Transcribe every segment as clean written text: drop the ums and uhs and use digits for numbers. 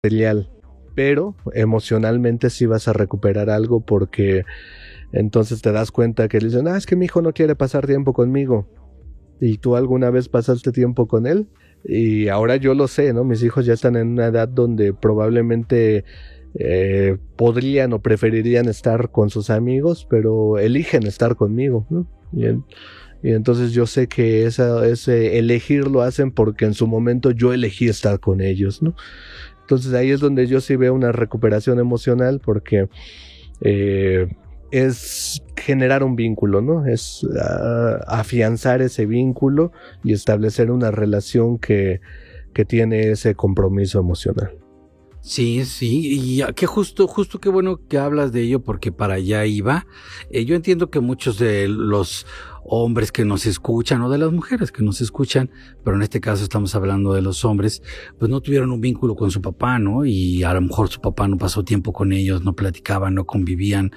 material, pero emocionalmente sí vas a recuperar algo, porque entonces te das cuenta que le dicen, es que mi hijo no quiere pasar tiempo conmigo. ¿Y tú alguna vez pasaste tiempo con él? Y ahora yo lo sé, ¿no? Mis hijos ya están en una edad donde probablemente podrían o preferirían estar con sus amigos, pero eligen estar conmigo, ¿no? Y entonces yo sé que ese elegir lo hacen porque en su momento yo elegí estar con ellos, ¿no? Entonces ahí es donde yo sí veo una recuperación emocional, porque es generar un vínculo, ¿no? Es afianzar ese vínculo y establecer una relación que tiene ese compromiso emocional. Sí, y que justo qué bueno que hablas de ello, porque para allá iba. Yo entiendo que muchos de los hombres que nos escuchan, o de las mujeres que nos escuchan, pero en este caso estamos hablando de los hombres, pues no tuvieron un vínculo con su papá, ¿no? Y a lo mejor su papá no pasó tiempo con ellos, no platicaban, no convivían,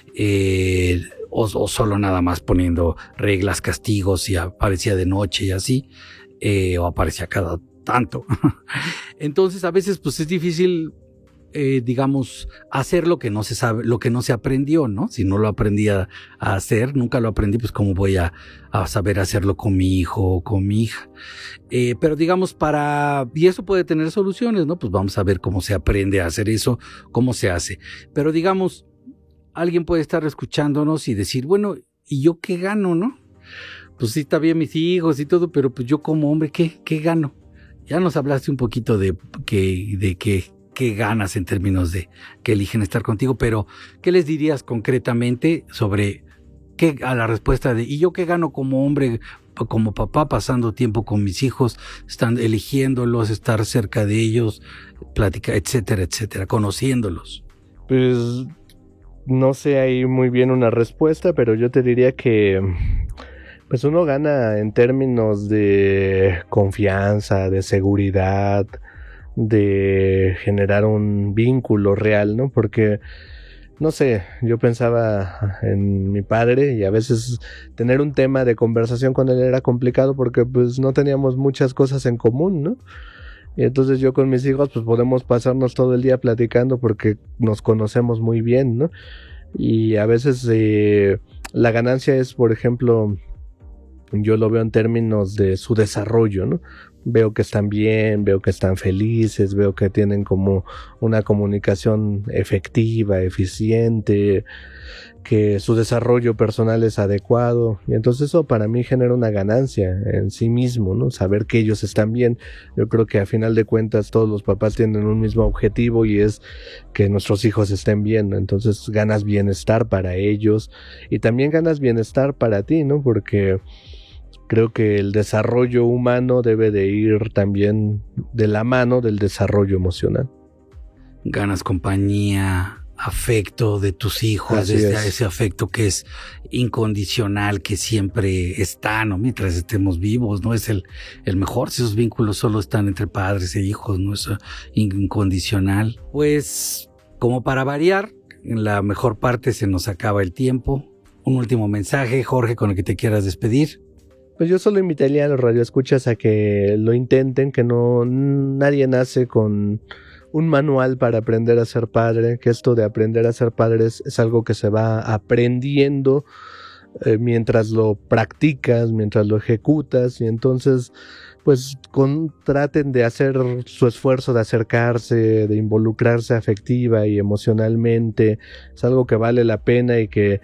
o solo nada más poniendo reglas, castigos, y aparecía de noche y así, o aparecía cada tanto. Entonces a veces pues es difícil, digamos, hacer lo que no se sabe, lo que no se aprendió, ¿no? Si no lo aprendí a hacer, nunca lo aprendí, pues cómo voy a saber hacerlo con mi hijo o con mi hija. Pero digamos, y eso puede tener soluciones, ¿no? Pues vamos a ver cómo se aprende a hacer eso, cómo se hace. Pero digamos, alguien puede estar escuchándonos y decir, bueno, ¿y yo qué gano, no? Pues sí, está bien mis hijos y todo, pero pues yo como hombre, ¿qué gano? Ya nos hablaste un poquito de qué ganas en términos de que eligen estar contigo, pero ¿qué les dirías concretamente sobre a la respuesta de ¿y yo qué gano como hombre, como papá, pasando tiempo con mis hijos, están eligiéndolos, estar cerca de ellos, platicar, etcétera, etcétera, conociéndolos? Pues no sé ahí muy bien una respuesta, pero yo te diría que pues uno gana en términos de confianza, de seguridad, de generar un vínculo real, ¿no? Porque, no sé, yo pensaba en mi padre y a veces tener un tema de conversación con él era complicado porque pues no teníamos muchas cosas en común, ¿no? Y entonces yo con mis hijos pues podemos pasarnos todo el día platicando porque nos conocemos muy bien, ¿no? Y a veces la ganancia es, por ejemplo, yo lo veo en términos de su desarrollo, ¿no? Veo que están bien, veo que están felices, veo que tienen como una comunicación efectiva, eficiente, que su desarrollo personal es adecuado, y entonces eso para mí genera una ganancia en sí mismo, ¿no? Saber que ellos están bien. Yo creo que a final de cuentas todos los papás tienen un mismo objetivo y es que nuestros hijos estén bien, ¿no? Entonces ganas bienestar para ellos y también ganas bienestar para ti, ¿no? Porque creo que el desarrollo humano debe de ir también de la mano del desarrollo emocional. Ganas compañía, afecto de tus hijos, ese afecto que es incondicional, que siempre está, ¿no? Mientras estemos vivos, ¿no? Es el mejor. Si esos vínculos solo están entre padres e hijos, ¿no? Es incondicional. Pues, como para variar, en la mejor parte se nos acaba el tiempo. Un último mensaje, Jorge, con el que te quieras despedir. Pues yo solo invitaría a los radioescuchas a que lo intenten, que nadie nace con un manual para aprender a ser padre, que esto de aprender a ser padres es algo que se va aprendiendo mientras lo practicas, mientras lo ejecutas, y entonces pues traten de hacer su esfuerzo de acercarse, de involucrarse afectiva y emocionalmente. Es algo que vale la pena y que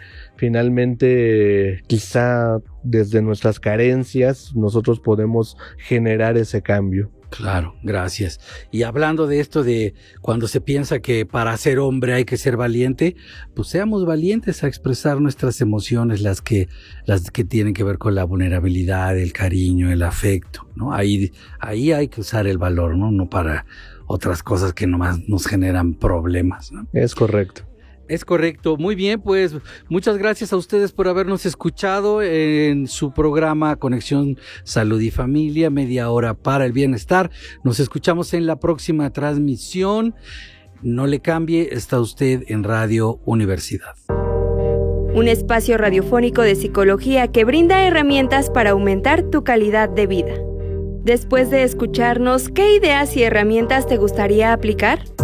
finalmente quizá desde nuestras carencias nosotros podemos generar ese cambio. Claro, gracias. Y hablando de esto de cuando se piensa que para ser hombre hay que ser valiente, pues seamos valientes a expresar nuestras emociones, las que tienen que ver con la vulnerabilidad, el cariño, el afecto, ¿no? Ahí hay que usar el valor, ¿no? No para otras cosas que nomás nos generan problemas, ¿no? Es correcto. Es correcto. Muy bien, pues muchas gracias a ustedes por habernos escuchado en su programa Conexión Salud y Familia, media hora para el bienestar. Nos escuchamos en la próxima transmisión. No le cambie, está usted en Radio Universidad. Un espacio radiofónico de psicología que brinda herramientas para aumentar tu calidad de vida. Después de escucharnos, ¿qué ideas y herramientas te gustaría aplicar?